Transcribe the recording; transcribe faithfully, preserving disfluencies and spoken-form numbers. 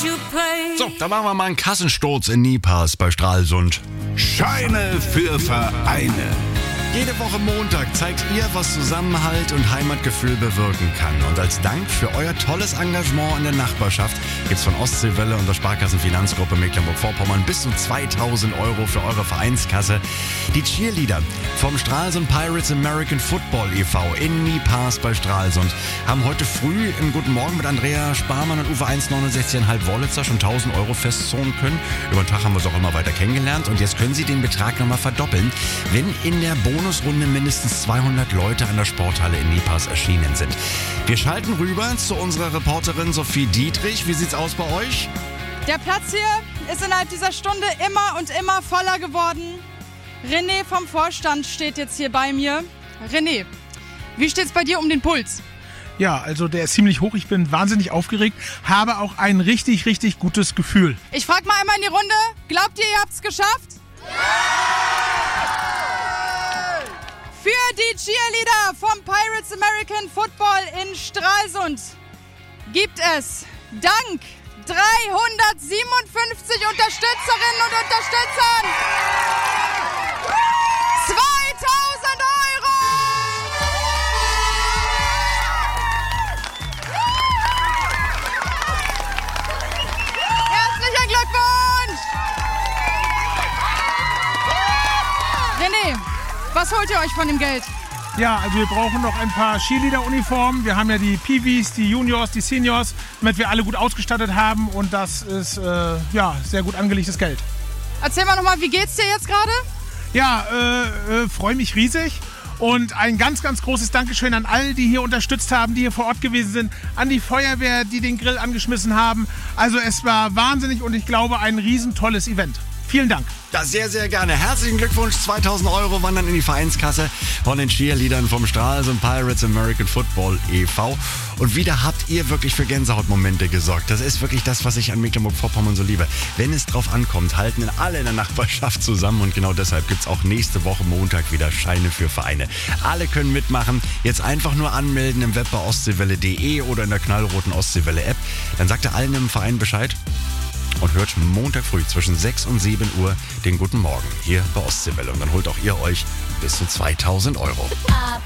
So, da machen wir mal einen Kassensturz in Niepaß bei Stralsund. Scheine für Vereine. Jede Woche Montag zeigt ihr, was Zusammenhalt und Heimatgefühl bewirken kann. Und als Dank für euer tolles Engagement in der Nachbarschaft gibt's von Ostseewelle und der Sparkassenfinanzgruppe Mecklenburg-Vorpommern bis zu zweitausend Euro für eure Vereinskasse. Die Cheerleader vom Stralsund Pirates American Football e V in Niepaß bei Stralsund haben heute früh im Guten Morgen mit Andrea Sparmann und Uwe eins neunundsechzig Komma fünf Wollitzer schon tausend Euro festzahlen können. Über den Tag haben wir es auch immer weiter kennengelernt und jetzt können sie den Betrag nochmal verdoppeln, wenn in der Bonusrunde mindestens zweihundert Leute an der Sporthalle in Niepaß erschienen sind. Wir schalten rüber zu unserer Reporterin Sophie Dietrich. Wie sieht's aus bei euch? Der Platz hier ist innerhalb dieser Stunde immer und immer voller geworden. René vom Vorstand steht jetzt hier bei mir. René, wie steht's bei dir um den Puls? Ja, also der ist ziemlich hoch. Ich bin wahnsinnig aufgeregt, habe auch ein richtig, richtig gutes Gefühl. Ich frage mal einmal in die Runde, glaubt ihr, ihr habt's geschafft? Für die Cheerleader vom Pirates American Football in Stralsund gibt es dank dreihundertsiebenundfünfzig Unterstützerinnen und Unterstützern zweitausend Euro! Herzlichen Glückwunsch! René, was holt ihr euch von dem Geld? Ja, also wir brauchen noch ein paar Cheerleader-Uniformen. Wir haben ja die Peewees, die Juniors, die Seniors, damit wir alle gut ausgestattet haben. Und das ist äh, ja, sehr gut angelegtes Geld. Erzähl mal nochmal, wie geht's dir jetzt gerade? Ja, äh, äh, freue mich riesig. Und ein ganz, ganz großes Dankeschön an alle, die hier unterstützt haben, die hier vor Ort gewesen sind. An die Feuerwehr, die den Grill angeschmissen haben. Also es war wahnsinnig und ich glaube ein riesen tolles Event. Vielen Dank. Ja, sehr, sehr gerne. Herzlichen Glückwunsch. zweitausend Euro wandern in die Vereinskasse von den Cheerleadern vom Stralsund Pirates American Football e V. Und wieder habt ihr wirklich für Gänsehautmomente gesorgt. Das ist wirklich das, was ich an Mecklenburg-Vorpommern so liebe. Wenn es drauf ankommt, halten alle in der Nachbarschaft zusammen. Und genau deshalb gibt es auch nächste Woche Montag wieder Scheine für Vereine. Alle können mitmachen. Jetzt einfach nur anmelden im Web bei ostseewelle punkt de oder in der knallroten Ostseewelle-App. Dann sagt ihr allen im Verein Bescheid. Und hört Montag früh zwischen sechs und sieben Uhr den Guten Morgen hier bei Ostseewelle. Und dann holt auch ihr euch bis zu zweitausend Euro.